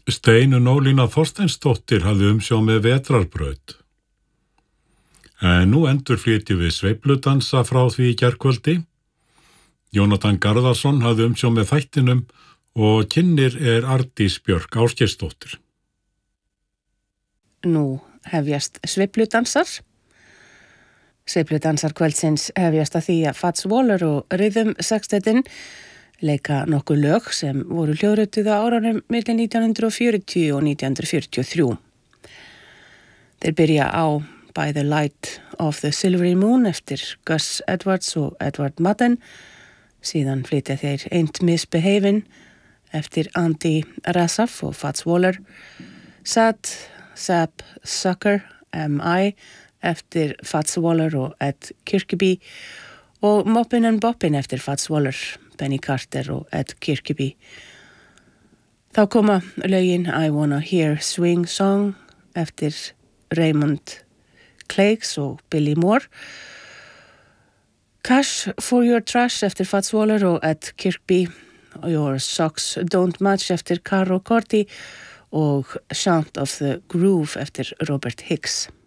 Steinunn Ólína Þorsteinsdóttir hafði umsjón með Vetrarbraut. En nú endurflytjum við sveifludansa frá því í gærkvöldi. Jónatan Garðarsson hafði umsjón með þættinum og kynnir Arndís Björk Ásgeirsdóttir. Nú hefjast sveifludansar. Sveifludansar kvöldsins hefjast að því að Fats Waller og Rhythm Sextetin leika nokkuð lög sem voru hljóðrituð á árunum milli 1940 og 1943. Þeir byrja á By the Light of the Silvery Moon eftir Gus Edwards og Edward Madden. Síðan flytja þeir Ain't Misbehavin' eftir Andy Razaf og Fats Waller. Sad, Sap, Sucker, M.I. eftir Fats Waller og Ed Kirkeby og Moppin' and Boppin' eftir Fats Waller, Benny Carter og Ed Kirkeby. Þá koma lögin I Wanna Hear Swing Song eftir Raymond Clegs og Billy Moore. Cash for Your Trash eftir Fats Waller og Ed Kirkeby. Your Socks Don't Match eftir Caro Corti og Chant of the Groove eftir Robert Hicks.